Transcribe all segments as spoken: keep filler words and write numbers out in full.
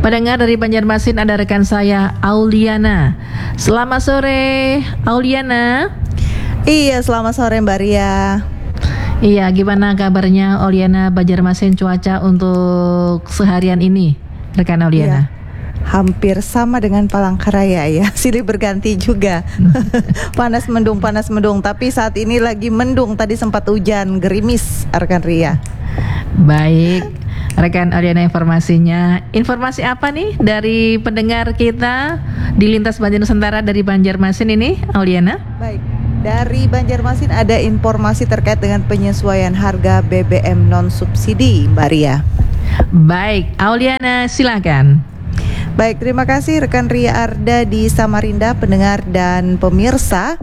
Pendengar dari Banjarmasin, ada rekan saya Auliana. Selamat sore Auliana. Iya, selamat sore Mbak Ria. Iya, gimana kabarnya Auliana, Banjarmasin, cuaca untuk seharian ini rekan Auliana? Iya, hampir sama dengan Palangkaraya ya, silih berganti juga. Panas mendung, panas mendung, tapi saat ini lagi mendung, tadi sempat hujan, gerimis rekan Ria. Baik, rekan Auliana, informasinya. Informasi apa nih dari pendengar kita di Lintas Banjar Nusantara dari Banjarmasin ini, Auliana? Baik, dari Banjarmasin ada informasi terkait dengan penyesuaian harga B B M non subsidi, Mbak Ria. Baik, Auliana silakan. Baik, terima kasih rekan Ria Arda di Samarinda, pendengar dan pemirsa.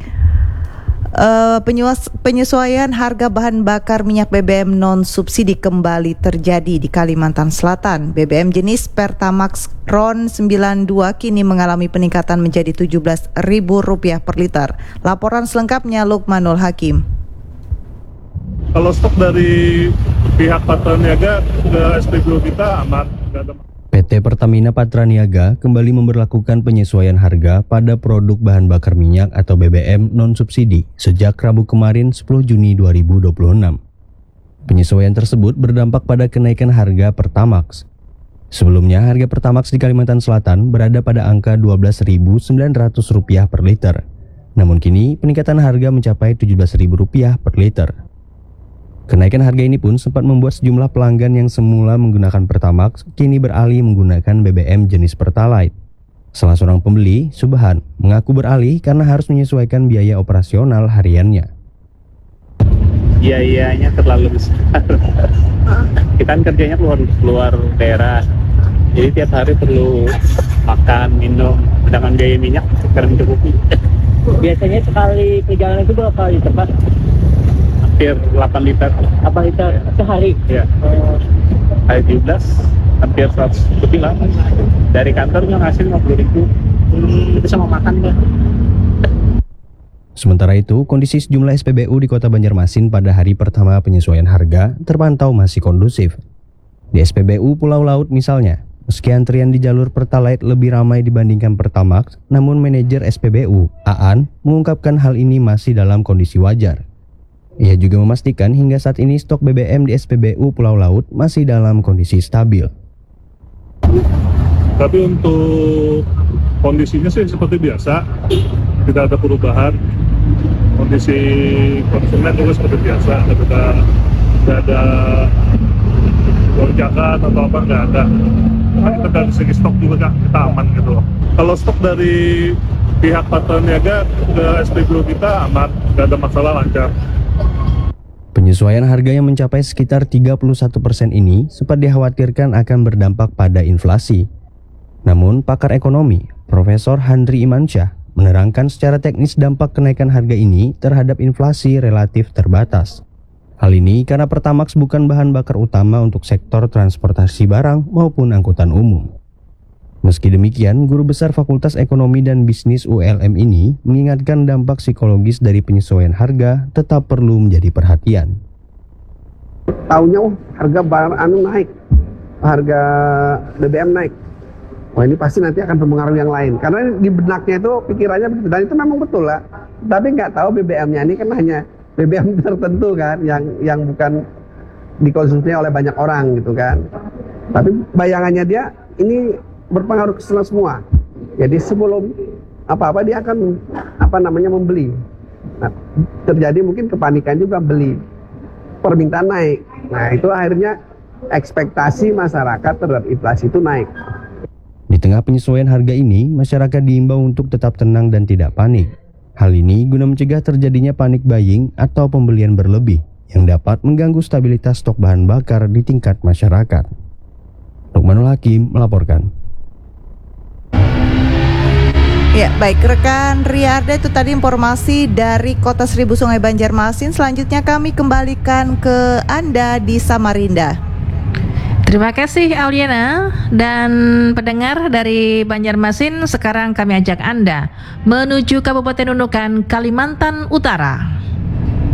Uh, penyesuaian harga bahan bakar minyak B B M non subsidi kembali terjadi di Kalimantan Selatan. B B M jenis Pertamax RON sembilan puluh dua kini mengalami peningkatan menjadi tujuh belas ribu rupiah per liter. Laporan selengkapnya Lukmanul Hakim. Kalau stok dari pihak Patraniaga ke S P B U kita aman, nggak ada. P T Pertamina Patraniaga kembali memberlakukan penyesuaian harga pada produk bahan bakar minyak atau B B M non-subsidi sejak Rabu kemarin sepuluh Juni dua ribu dua puluh enam. Penyesuaian tersebut berdampak pada kenaikan harga Pertamax. Sebelumnya, harga Pertamax di Kalimantan Selatan berada pada angka dua belas ribu sembilan ratus rupiah per liter. Namun kini peningkatan harga mencapai tujuh belas ribu rupiah per liter. Kenaikan harga ini pun sempat membuat sejumlah pelanggan yang semula menggunakan Pertamax kini beralih menggunakan B B M jenis Pertalite. Salah seorang pembeli, Subhan, mengaku beralih karena harus menyesuaikan biaya operasional hariannya. Biayanya terlalu besar. Kita kan kerjanya keluar keluar daerah, jadi tiap hari perlu makan, minum, sedangkan biaya minyak sekarang mencukupi. Biasanya sekali perjalanan itu berapa liter, Pak? Hampir delapan liter. delapan liter sehari? Ya. Oh. Hari tujuh belas, hampir seratus lebih lah. Dari kantor nggak ngasih lima puluh ribu. Hmm, itu sama makan deh. Sementara itu, kondisi sejumlah S P B U di Kota Banjarmasin pada hari pertama penyesuaian harga terpantau masih kondusif. Di S P B U Pulau Laut misalnya, meski antrian di jalur Pertalite lebih ramai dibandingkan Pertamax, namun manajer S P B U, Aan, mengungkapkan hal ini masih dalam kondisi wajar. Ia juga memastikan hingga saat ini stok B B M di S P B U Pulau Laut masih dalam kondisi stabil. Tapi untuk kondisinya sih seperti biasa, tidak ada perubahan. Kondisi konsumen juga seperti biasa, tidak ada lonjakan atau apa, nggak ada. Nah, kita dari segi stok juga kita aman gitu loh. Kalau stok dari pihak Patraniaga ke S P B U kita aman, nggak ada masalah, lancar. Penyesuaian harga yang mencapai sekitar tiga puluh satu persen ini sempat dikhawatirkan akan berdampak pada inflasi. Namun, pakar ekonomi, Profesor Handri Imansyah, menerangkan secara teknis dampak kenaikan harga ini terhadap inflasi relatif terbatas. Hal ini karena Pertamax bukan bahan bakar utama untuk sektor transportasi barang maupun angkutan umum. Meski demikian, Guru Besar Fakultas Ekonomi dan Bisnis U L M ini mengingatkan dampak psikologis dari penyesuaian harga tetap perlu menjadi perhatian. Tahunya oh, harga barang anu naik, harga B B M naik. Wah, ini pasti nanti akan mempengaruhi yang lain. Karena di benaknya itu pikirannya begitu, dan itu memang betul lah. Tapi nggak tahu B B M-nya ini kan hanya B B M tertentu kan, yang yang bukan dikonsumsi oleh banyak orang gitu kan. Tapi bayangannya dia ini berpengaruh ke semua. Jadi sebelum apa-apa dia akan apa namanya membeli. Nah, terjadi mungkin kepanikan juga beli. Permintaan naik. Nah, itu akhirnya ekspektasi masyarakat terhadap inflasi itu naik. Di tengah penyesuaian harga ini, masyarakat diimbau untuk tetap tenang dan tidak panik. Hal ini guna mencegah terjadinya panik buying atau pembelian berlebih yang dapat mengganggu stabilitas stok bahan bakar di tingkat masyarakat. Lukmanul Hakim melaporkan. Ya, baik rekan Ria Arda, itu tadi informasi dari Kota Seribu Sungai Banjarmasin. Selanjutnya kami kembalikan ke Anda di Samarinda. Terima kasih Auliana dan pendengar dari Banjarmasin. Sekarang kami ajak Anda menuju Kabupaten Nunukan, Kalimantan Utara.